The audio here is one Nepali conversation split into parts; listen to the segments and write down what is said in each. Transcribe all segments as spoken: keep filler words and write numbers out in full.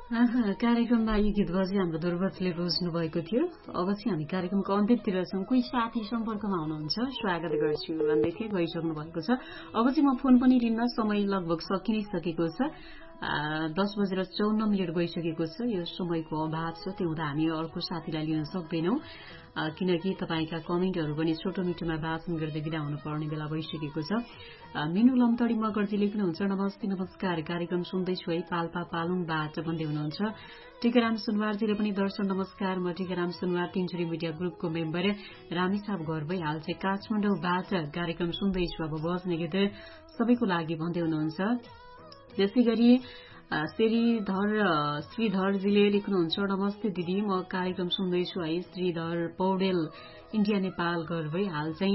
आहा, कार्यक्रममा यो गीत बजी हाम्रो दुर्वचले रोज्नु भएको थियो। अब चाहिँ हामी कार्यक्रमको अन्त्यतिर छौँ। कोही साथी सम्पर्कमा हुनुहुन्छ, स्वागत गर्छु भन्दै थिए, गइसक्नु भएको छ। अब चाहिँ म फोन पनि लिन्न, समय लगभग सकिनै सकेको छ। दस बजेर चौन्न मिनट गइसकेको छ। यो समयको अभाव छ, त्यो हुँदा हामी अर्को साथीलाई लिन सक्दैनौं, किनकि तपाईँका कमेन्टहरू पनि छोटो मिठोमा वाचन गर्दै बिदा हुनुपर्ने बेला भइसकेको छ। मिनु लम्तडी मगर्जी लेख्नुहुन्छ, नमस्ते नमस्कार, कार्यक्रम सुन्दैछु है, पाल्पा पालुङबाट भन्दै हुनुहुन्छ। टिकाराम सुनवारजीले पनि दर्शन नमस्कार, म टिकाराम सुनवार तीनचुरी मिडिया ग्रुपको मेम्बर, रामेछाप घर भइहाल चाहिँ काठमाडौँबाट कार्यक्रम सुन्दैछु, अब बज्ने गीत सबैको लागि भन्दै हुनुहुन्छ। त्यसै गरी श्रीधर श्रीधरजीले लेख्नुहुन्छ, नमस्ते दिदी, म कार्यक्रम सुन्दैछु है, श्रीधर पौडेल इन्डिया नेपाल घर भइहाल चाहिँ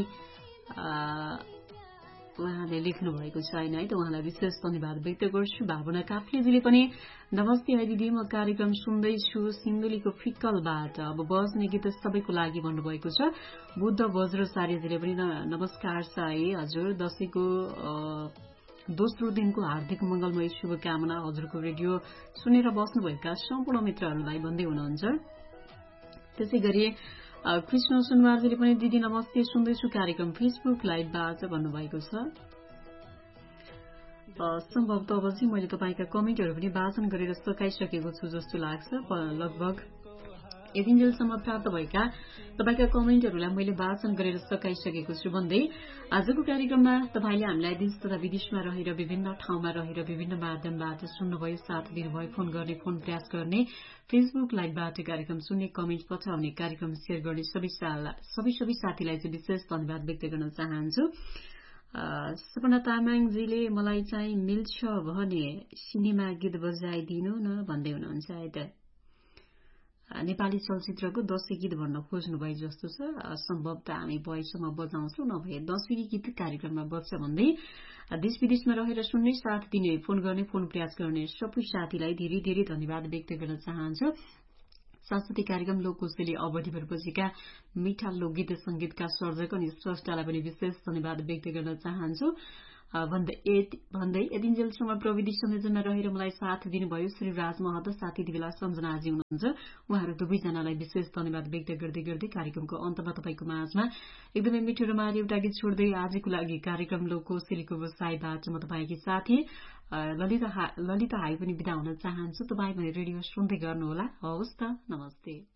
उहाँले लेख्नु भएको छैन है, त उहाँलाई विशेष धन्यवाद व्यक्त गर्छु। भावना काफ्लेजीले पनि नमस्ते है दिदी, म कार्यक्रम सुन्दैछु सिन्धुलीको फिक्कलबाट, अब बज्ने गीत सबैको लागि भन्नुभएको छ। बुद्ध वज्रचार्यजीले पनि नमस्कार छ है हजुर, दशैंको दोस्रो दिनको हार्दिक मंगलमय शुभकामना, हजुरको रेडियो सुनेर बस्नुभएका सम्पूर्ण मित्रहरूलाई भन्दै हुनुहुन्छ। त्यसै गरी कृष्ण सुनवारजीले पनि दिदी नमस्ते, सुन्दैछु कार्यक्रम फेसबुक लाइभबाट भन्नुभएको छ। सम्भवतः अब चाहिँ मैले तपाईँका कमेन्टहरू पनि वाचन गरेर सकाइसकेको छु जस्तो लाग्छ। लगभग यतिन्जेलसम्म प्राप्त भएका तपाईँका कमेन्टहरूलाई मैले वाचन गरेर सकाइसकेको छु भन्दै आजको कार्यक्रममा तपाईँले हामीलाई देश तथा विदेशमा रहेर विभिन्न ठाउँमा रहेर विभिन्न माध्यमबाट सुन्नुभयो, साथ दिनुभयो, फोन गर्ने, फोन प्रयास गर्ने, फेसबुक लाइभबाट कार्यक्रम सुन्ने, कमेन्ट पठाउने, कार्यक्रम शेयर गर्ने सबै सबै सबै साथीलाई चाहिँ विशेष धन्यवाद व्यक्त गर्न चाहन्छु। सपना तामाङजीले मलाई चाहिँ मिल्छ भने सिनेमा गीत बजाइदिनु न भन्दै हुनुहुन्छ है त। नेपाली चलचित्रको दशैं गीत भन्न खोज्नु भए जस्तो छ। सम्भवतः हामी भएसम्म बजाउँछौँ, नभए दशैं गीत कार्यक्रममा बज्छ भन्दै देश विदेशमा रहेर सुन्ने, साथ दिने, फोन गर्ने, फोन प्रयास गर्ने सबै साथीलाई धेरै धेरै धन्यवाद व्यक्त गर्न चाहन्छु। साथसाथै कार्यक्रम लोककोशली अवधिभर बजेका मिठा लोकगीत संगीतका सर्जक अनि स्रष्टालाई पनि विशेष धन्यवाद व्यक्त गर्न चाहन्छु भन्दै यतिन्जेलसम्म प्रविधि संयोजनमा रहेर मलाई साथ दिनुभयो श्री राज महत, साथी दिवेला सम्झनाजी हुनुहुन्छ, उहाँहरू दुवैजनालाई विशेष धन्यवाद व्यक्त गर्दै गर्दै कार्यक्रमको अन्तमा तपाईँको माझमा एकदमै मिठो रमाएर एउटा गीत छोड्दै आजको लागि कार्यक्रम लोककोशलीको व्यवसायबाट म तपाईँकी साथी ललिता ललिता हाई पनि बिदा हुन चाहन्छु। तपाईँ भने रेडियो सुन्दै गर्नुहोला। हवस् त, नमस्ते।